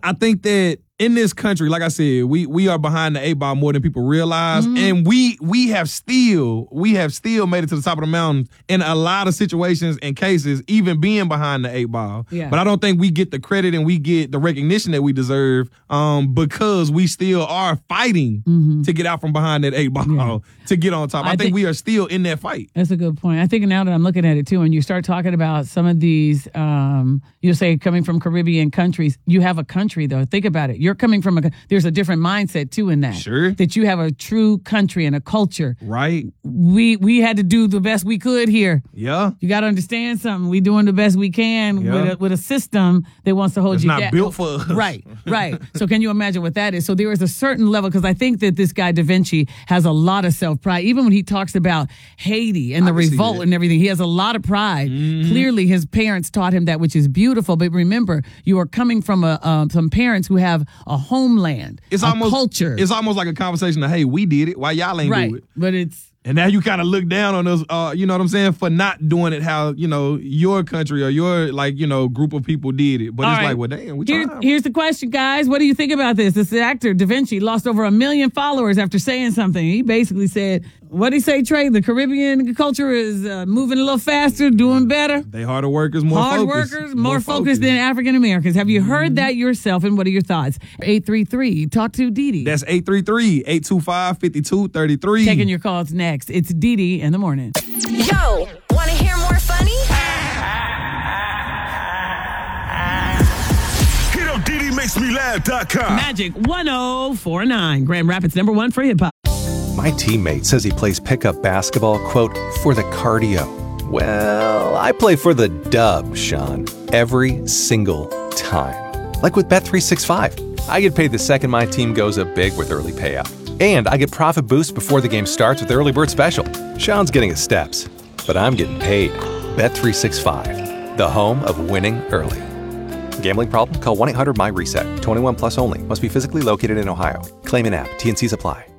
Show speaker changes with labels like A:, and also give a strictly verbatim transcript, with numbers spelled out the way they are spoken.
A: I think that in this country, like I said, we we are behind the eight ball more than people realize, mm-hmm. and we we have still we have still made it to the top of the mountain in a lot of situations and cases, even being behind the eight ball. Yeah. But I don't think we get the credit and we get the recognition that we deserve um, because we still are fighting mm-hmm. to get out from behind that eight ball yeah. to get on top. I, I think, think we are still in that fight.
B: That's a good point. I think now that I'm looking at it too, and you start talking about some of these, um, you'll say coming from Caribbean countries, you have a country though. Think about it. You're coming from a, there's a different mindset too in that.
A: Sure.
B: That you have a true country and a culture.
A: Right.
B: We we had to do the best we could here.
A: Yeah.
B: You got to understand something. We doing the best we can yeah. with, a, with a system that wants to hold
A: it's
B: you
A: down. It's not
B: down.
A: built for us.
B: Right, right. So can you imagine what that is? So there is a certain level, because I think that this guy Da Vinci has a lot of self-pride. Even when he talks about Haiti and the revolt and everything, he has a lot of pride. Mm-hmm. Clearly his parents taught him that, which is beautiful. But remember, you are coming from a, um, some parents who have a homeland,
A: it's
B: a
A: almost,
B: culture.
A: It's almost like a conversation of, hey, we did it. Why y'all ain't
B: right.
A: do it?
B: But it's...
A: And now you kind of look down on us, uh, you know what I'm saying, for not doing it how, you know, your country or your, like, you know, group of people did it. But All it's right. like, well, damn, we
B: Here,
A: trying.
B: Here's the question, guys. What do you think about this? This actor, Da Vinci, lost over a million followers after saying something. He basically said, what did he say, Trey? The Caribbean culture is uh, moving a little faster, doing better.
A: They harder workers, more
B: Hard
A: focused.
B: workers, more, more focused. focused than African Americans. Have you heard mm-hmm. that yourself, and what are your thoughts? eight three three, talk to Didi.
A: That's eight three three, eight two five, five two three three.
B: Taking your calls next. It's Didi in the morning.
C: Yo, want to hear more funny?
D: Hit on Didi Makes Me Laugh dot com.
B: Magic one oh four nine. Grand Rapids number one for hip hop.
E: My teammate says he plays pickup basketball, quote, for the cardio. Well, I play for the dub, Sean, every single time. Like with Bet three sixty-five. I get paid the second my team goes up big with early payout. And I get profit boost before the game starts with the Early Bird Special. Sean's getting his steps, but I'm getting paid. Bet three sixty-five, the home of winning early. Gambling problem? Call one eight hundred M Y reset. twenty-one plus only. Must be physically located in Ohio. Claim in app. T and C's apply.